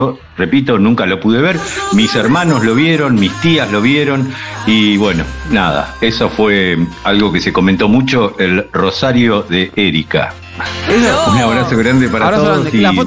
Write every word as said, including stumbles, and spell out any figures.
repito, nunca lo pude ver. Mis hermanos lo vieron, mis tías lo vieron y bueno, nada, eso fue algo que se comentó mucho, el rosario de Erika. Un abrazo grande para Abrazo todos grande. y La foto